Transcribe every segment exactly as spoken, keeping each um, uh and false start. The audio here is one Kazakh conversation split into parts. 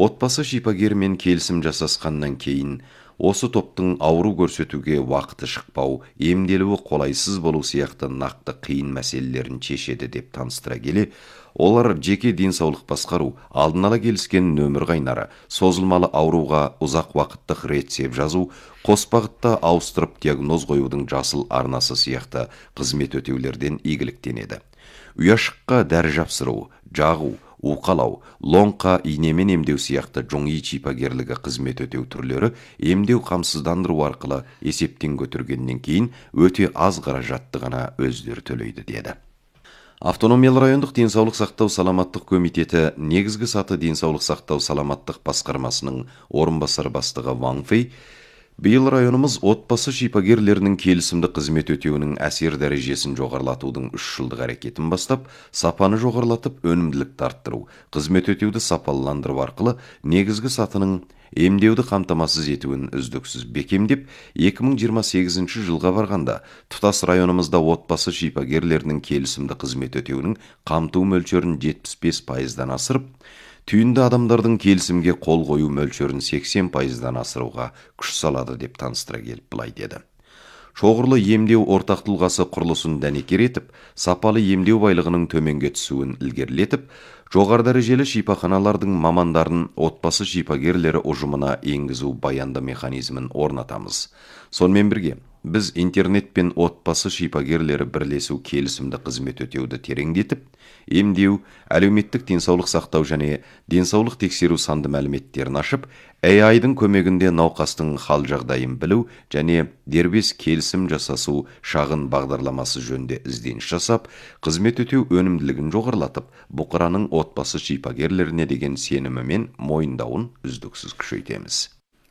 Отбасы шипагермен келісім жасасқаннан кейін, осы топтың ауру көрсетуге уақыты шықпау, емделуі қолайсыз болу сияқты нақты қиын мәселелерін шешеді деп таныстыра келе, олар жеке денсаулық басқару, алдын ала келіскен нөмір қайнары, созылмалы ауруға ұзақ уақыттық рецепт жазу, қос бағытта ауыстырып диагноз қоюдың жасыл арнасы сияқты қызмет өтеулерден игіліктенеді. Ұяшыққа дәрі жапсыру, жағу, уқалау, лоңқа инемен емдеу сияқты жоңи шипагерлігі қызмет өтеу түрлері емдеу қамсыздандыру арқылы есептен көтергеннен кейін өте аз қаражатты ғана өздері төлейді деді. Автономиялы райондық денсаулық сақтау саламаттық комитеті негізгі саты денсаулық сақтау саламаттық басқармасының орынбасар бастығы Ван Фэй биыл районымыз отбасы шипагерлерінің келісімді қызмет өтеуінің әсер дәрежесін жоғарлатудың үш жылдық әрекетін бастап, сапаны жоғарлатып, өнімділікті арттыру, қызмет өтеуді сапалыландыру арқылы негізгі сатының емдеуді қамтамасыз етуін үздіксіз бекемдеп, екі мың жиырма сегізінші жылға барғанда тұтас районымызда отбасы шипагерлерінің келісімді қызмет өтеуінің қамту мөлшерін жетпіс бес пайыздан асырып, түйінді адамдардың келісімге қол қою мөлшерін сексен пайыздан асыруға күш салады деп таныстыра келіп былай деді. Шоғырлы емдеу ортақ тұлғасы құрылысын дәнекер етіп, сапалы емдеу байлығының төменге түсуін ілгерілетіп, жоғары дәрежелі шипаханалардың мамандарын отбасы шипагерлері ұжымына енгізу баянды механизмін орнатамыз. Сонымен бірге, біз интернет пен отбасы шипагерлері бірлесу келісімді қызмет өтеуді тереңдетіп, емдеу, әлеуметтік денсаулық сақтау және денсаулық тексеру санды мәліметтерін ашып, эй ай-дың көмегінде науқастың хал жағдайын білу және дербес келісім жасасу шағын бағдарламасы жөнінде ізденіс жасап, қызмет өтеу өнімділігін жоғарлатып, бұқараның отбасы шипагерлеріне деген сенімі мен мойындауын үздіксіз күшейтеміз.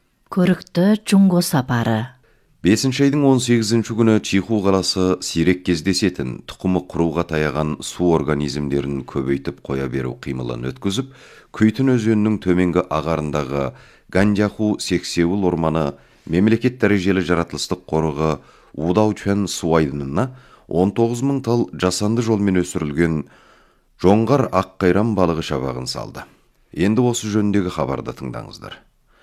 Көрікті Джунго сапары. бесінші айдың он сегізінші күні Чиху қаласы сирек кездесетін тұқымы құруға таяған су организмдерін көбейтіп қоя беру қимылын өткізіп, Күйтін өзенінің төменгі ағарындағы Ганджаху сексеуіл орманы мемлекет дәрежелі жаратылыстық қорығы Удаучан су айдынына он тоғыз мың тал жасанды жолмен өсірілген жоңғар аққайран балығы шабағын салды. Енді осы жөніндегі хабарды тыңдаңыздар.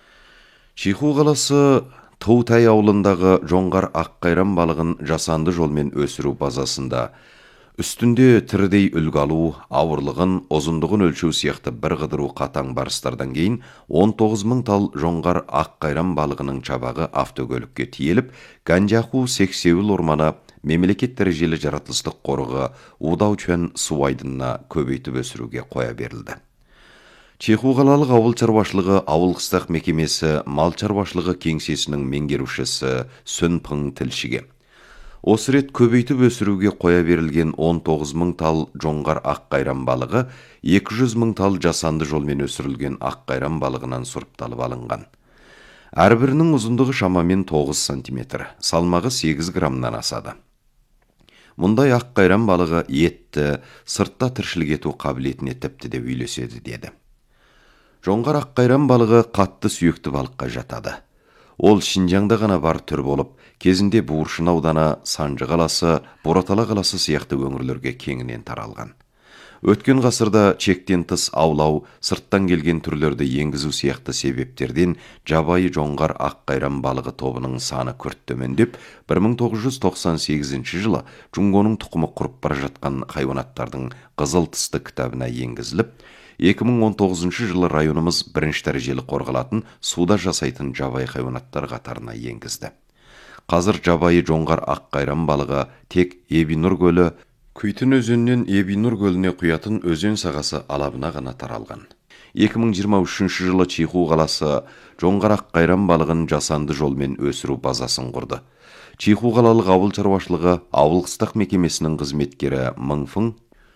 Чиху қаласы Таутай ауылындағы жоңғар аққайран балығын жасанды жолмен өсіру базасында үстінде тірідей үлгі алу, ауырлығын, ұзындығын өлшеу сияқты бір қыдыру қатаң барыстардан кейін он тоғыз мың тал жоңғар аққайран балығының чабағы автокөлікке тиеліп, Ганджаху сексеуіл орманы мемлекет дәрежелі жаратылыстық қорығы Удаучан су айдынына көбейтіп өсіруге қоя берілді. Чиху қалалық ауыл шаруашылығы ауыл қыстақ мекемесі мал шаруашылығы кеңсесінің меңгерушісі Сүн Пың тілшіге. Осы рет көбейтіп өсіруге қоя берілген он тоғыз мың тал жоңғар аққайран балығы екі жүз мың тал жасанды жолмен өсірілген аққайран балығынан сұрыпталып алынған. Әрбірінің ұзындығы шамамен тоғыз сантиметр, салмағы сегіз граммнан асады. Мұндай аққайран балығы етті, сыртта тіршілік ету қабілетіне тіпті де үйлеседі деді. Жоңғар аққайран балығы қатты сүйекті балыққа жатады. Ол Шинжаңда ғана бар түр болып, кезінде Буыршын ауданы, Санжы қаласы, Боратала қаласы сияқты өңірлерге кеңінен таралған. Өткен ғасырда чектен тыс аулау, сырттан келген түрлерді енгізу сияқты себептерден жабайы жоңғар аққайран балығы тобының саны күрт төмендеп, бір мың тоғыз жүз тоқсан сегізінші жылы Джунгоның тұқымы құрып бара жатқан хайуанаттардың қызыл тысты кітабына енгізіліп, екі мың он тоғызыншы жылы районымыз бірінші дәрежелі қорғалатын суда жасайтын жабайы хайуанаттар қатарына енгізді. Қазір жабайы жоңғар аққайран балығы тек Ебинұр көлі, Күйтін өзенінен Ебинұр көліне құятын өзен сағасы алабына ғана таралған. екі мың жиырма үшінші жылы Чиху қаласы жоңғар аққайран балығын жасанды жолмен өсіру базасын құрды. Чиху қалалық ауыл шаруашылығы ауыл қыстақ мекемесінің қызметкері Мың Фың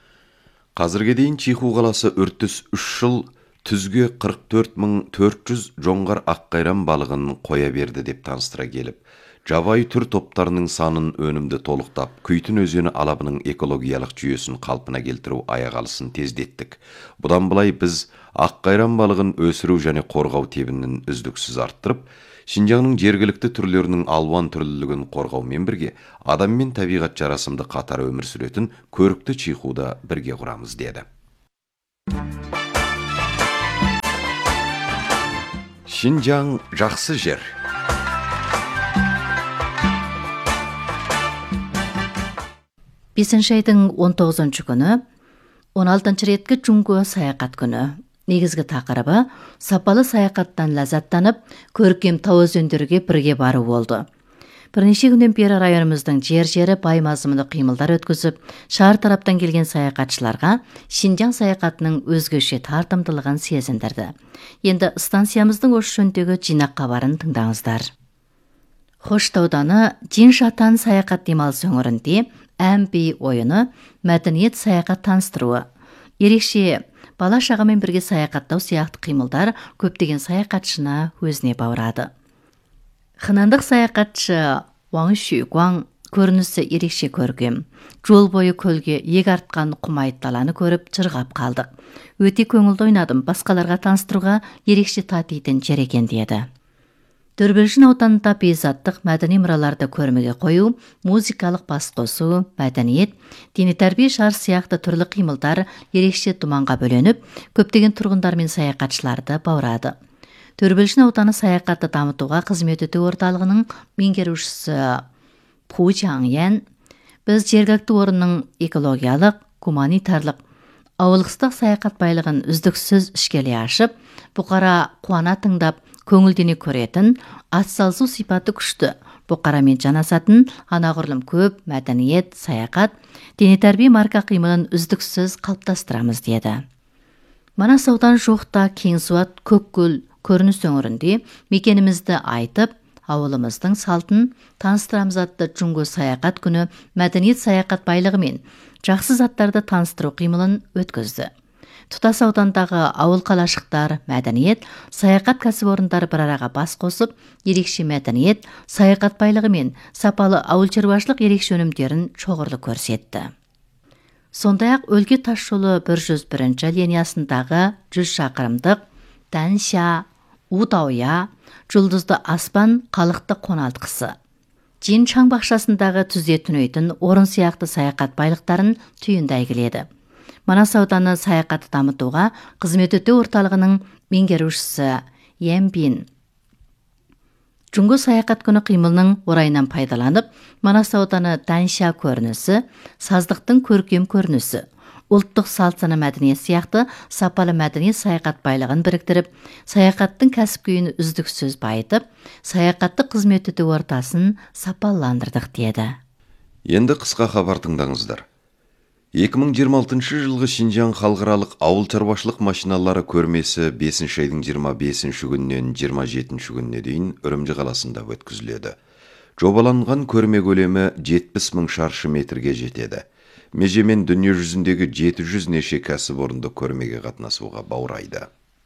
қазірге дейін Чиху қаласы үртіс үш жыл түзге қырық төрт мың төрт жүз жоңғар аққайран балығын қоя берді деп таныстыра келіп, жабайы түр топтарының санын өнімді толықтап, Күйтін өзені алабының экологиялық жүйесін қалпына келтіру аяғалысын тездеттік. Бұдан былай біз аққайран балығын өсіру және қорғау тебінін үздіксіз арттырып, Шинжаңның жергілікті түрлерінің алуан түрлілігін қорғаумен бірге, адам мен табиғат жарасымды қатар өмір сүретін көрікті Чихуда бірге құрамыз деді. Шинжаң жақсы жер. бесінші айдың он тоғызыншы күні он алтыншы реткі Джунго саяхат күні. Негізгі тақырыбы сапалы саяхаттан ләззаттанып, көркем тау өзендерге бірге бару болды. Бірнеше күннен бері районымыздың жер-жері бай мазмұнды қимылдар өткізіп, шар тараптан келген саяхатшыларға Шинжаң саяхатының өзгеше тартымдылығын сезіндірді. Енді станциямыздың осы жөніндегі жинақ хабарын тыңдаңыздар. Хошты ауданы Жиншатан саяхат демалыс өңірінде әмби ойыны, мәдениет саяхат таныстыруы. Ерекше бала шағамен бірге саяхаттау сияқты қимылдар көптеген саяхатшыны өзіне баурады. Хынандық саяхатшы Уаң Шүйгуаң көрінісі ерекше көргем. Жол бойы көлге иек артқан құмайт даланы көріп жырғап қалдық. Өте көңілді ойнадым, басқаларға таныстыруға ерекше татитын жер екен деді. Дүрбелжін ауданында бейзаттық мәдени мұраларды көрмеге қою, музыкалық бас қосу, мәдениет, дене тәрбие шар сияқты түрлі қимылдар ерекше думанға бөленіп, көптеген тұрғындар мен саяхатшыларды баурады. Дүрбелжін ауданы саяхатты дамытуға қызмет ету орталығының меңгерушісі Пу Жаңян, біз жергілікті орынның экологиялық, гуманитарлық, ауылыстық саяхат байлығын үздіксіз ішкелей ашып, бұқара қуана тыңдап, көңілдене көретін, атсалысу сипаты күшті, бұқарамен жанасатын, анағұрлым көп, мәдениет, саяхат, дене тәрбие марка қимылын үздіксіз қалыптастырамыз деді. Манас аудан жоқта Кеңсуат Көккөл көрініс өңірінде мекенімізді айтып, ауылымыздың салтын таныстырамыз атты Джунго саяхат күні мәдениет саяхат байлығы мен жақсы заттарды таныстыру қимылын өткізді. Тұтас аудандағы ауыл қалашықтар, мәдениет, саяхат кәсіпорындары бір араға бас қосып, ерекше мәдениет, саяхат байлығы мен сапалы ауыл шаруашылық ерекше өнімдерін шоғырлы көрсетті. Сондай-ақ өлке тас жолы бір жүз бірінші линиясындағы жүз шақырымдық Данша, Удауя, жұлдызды аспан қалықты қоналтқысы. Жиншаң бақшасындағы түзде түнейтін орын сияқты саяхат байлықтарын түйінді әйгіледі. Манас ауданы саяхатты дамытуға қызмет ету орталығының меңгерушісі Ембин. Джунго саяхат күні қимылының орайынан пайдаланып, Манас ауданы Данша көрінісі, саздықтың көркем көрінісі, ұлттық салт-сана мәдениет сияқты сапалы мәдени саяхат байлығын біріктіріп, саяхаттың кәсіп күйін үздіксіз байытып, саяхатты қызмет ету ортасын сапаландырдық деді. Енді қысқа хабар тыңдаңыздар. екі мың жиырма алтыншы жылғы Шинжаң халықаралық ауыл шаруашылық машиналары көрмесі бесінші айдың жиырма бесінші күннен жиырма жетінші күніне дейін Үрімжі қаласында өткізіледі. Жобаланған көрме көлемі жетпіс мың шаршы метрге жетеді. Межемен дүние жүзіндегі жеті жүз неше кәсіпорынды көрмеге қатынасуға баурайды.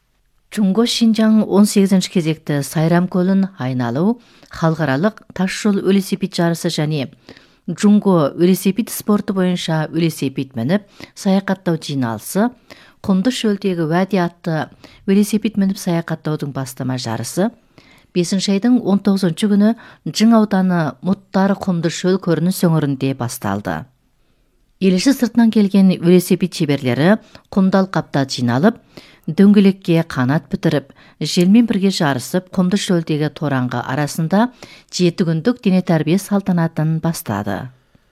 Джунго Шинжаң он сегізінші кезекті Сайрам көлін айналу, халықаралық тас жол велосипед жарысы және Джунго велосипед спорты бойынша велосипед мініп, саяхаттау жиналысы, құмды шөлдегі уәде атты велосипед мініп саяхаттаудың бастама жарысы, бесінші айдың он тоғызыншы күні Жың ауданы Мұттары құмды шөл көрініс өңірінде басталды. Еліші сыртынан келген велосипед шеберлері құмдал қапта жиналып, дөңгелекке қанат бітіріп, желмен бірге жарысып, құмды шөлдегі тораңғы арасында жеті күндік дене тәрбие салтанатын бастады.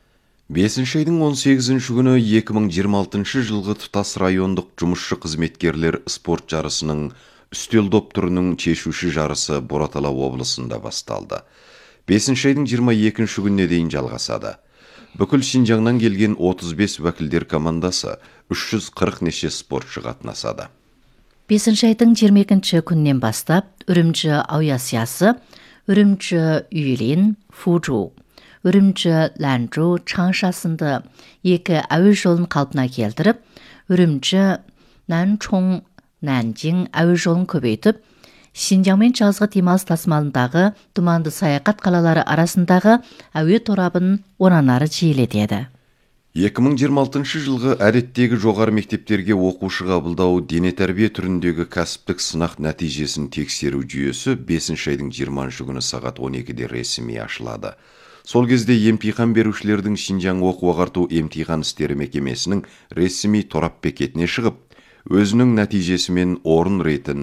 бесінші айдың он сегізінші күні екі мың жиырма алтыншы жылғы тұтас райондық жұмысшы қызметкерлер спорт жарысының үстел доп түрінің шешуші жарысы Боратала облысында басталды. бесінші айдың жиырма екінші күніне дейін жалғасады. Бүкіл Шинжаңнан келген отыз бес уәкілдер командасы үш жүз қырық неше спортшы қатынасады. бесінші айдың жиырма екінші күннен бастап Үрімжі Ауясиясы, Үрімжі Үйлин, Фужу, Үрімжі Ланжу, Чаңша сынды екі әуе жолын қалпына келтіріп, Үрімжі Нанчон, Нанжин әуе жолын көбейтіп, Шинжаң мен жазғы демалыс тасымалындағы думанды саяхат қалалары арасындағы әуе торабын онан ары жиілетеді. екі мың жиырма алтыншы жылғы әдеттегі жоғары мектептерге оқушы қабылдау дене тәрбие түріндегі кәсіптік сынақ нәтижесін тексеру жүйесі бесінші айдың жиырмасыншы күні сағат он екіде ресми ашылады. Сол кезде емтихан берушілердің Шинжаң оқу-ағарту емтихан істері мекемесінің ресми торап бекетіне шығып, өзінің нәтижесі мен орын ретін